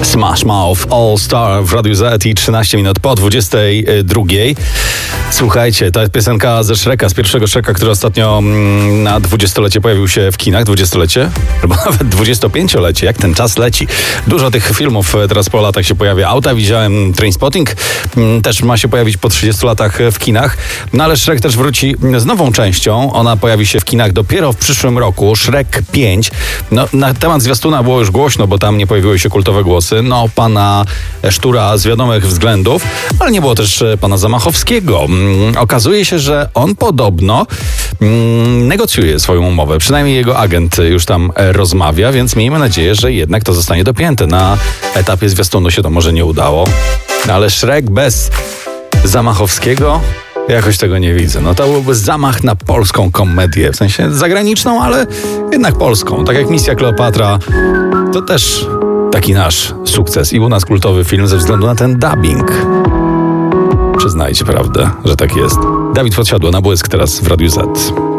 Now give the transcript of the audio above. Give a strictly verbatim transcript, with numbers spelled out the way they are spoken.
Smash Mouth All Star w Radiu Z i trzynaście minut po dwudziestej drugiej. Słuchajcie, ta piosenka ze Shreka, z pierwszego Shreka, który ostatnio na dwudziestolecie pojawił się w kinach. Dwudziestolecie? Albo nawet dwudziestopięciolecie. Jak ten czas leci. Dużo tych filmów teraz po latach się pojawia. Auta widziałem, Trainspotting też ma się pojawić po trzydziestu latach w kinach. No ale Shrek też wróci z nową częścią. Ona pojawi się w kinach dopiero w przyszłym roku. Shrek pięć. No, na temat zwiastuna było już głośno, bo tam nie pojawiły się kultowe głosy. No, pana Sztura z wiadomych względów, ale nie było też pana Zamachowskiego. Okazuje się, że on podobno mm, negocjuje swoją umowę. Przynajmniej jego agent już tam rozmawia, więc miejmy nadzieję, że jednak to zostanie dopięte. Na etapie zwiastunu się to może nie udało, ale Shrek bez Zamachowskiego jakoś tego nie widzę. No to byłby zamach na polską komedię, w sensie zagraniczną, ale jednak polską. Tak jak Misja Kleopatra, to też taki nasz sukces i u nas kultowy film ze względu na ten dubbing. Przyznajcie prawdę, że tak jest. Dawid Podsiadło na Błysk teraz w Radiu Z.